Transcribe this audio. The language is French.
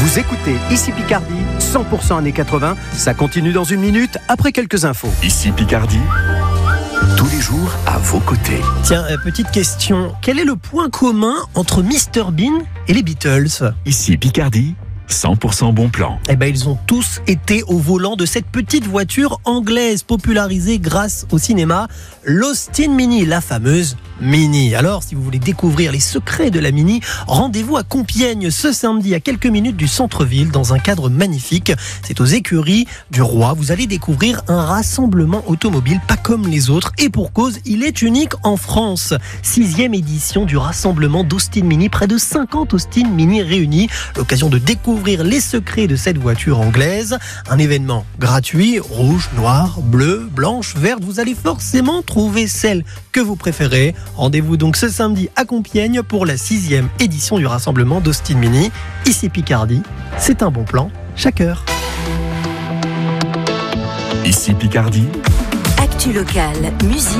Vous écoutez Ici Picardie, 100% années 80. Ça continue dans une minute, après quelques infos. Ici Picardie, tous les jours à vos côtés. Tiens, petite question. Quel est le point commun entre Mr Bean et les Beatles ? Ici Picardie, 100% bon plan. Eh ben, ils ont tous été au volant de cette petite voiture anglaise popularisée grâce au cinéma, l'Austin Mini, la fameuse Mini. Alors, si vous voulez découvrir les secrets de la Mini, rendez-vous à Compiègne ce samedi à quelques minutes du centre-ville dans un cadre magnifique. C'est aux écuries du Roi. Vous allez découvrir un rassemblement automobile pas comme les autres et pour cause, il est unique en France. 6e édition du rassemblement d'Austin Mini. Près de 50 Austin Mini réunis. L'occasion de découvrir les secrets de cette voiture anglaise. Un événement gratuit, rouge, noir, bleu, blanche, verte. Vous allez forcément trouver celle que vous préférez. Rendez-vous donc ce samedi à Compiègne pour la 6e édition du rassemblement d'Austin Mini. Ici Picardie, c'est un bon plan chaque heure. Ici Picardie. Actu locale, musique.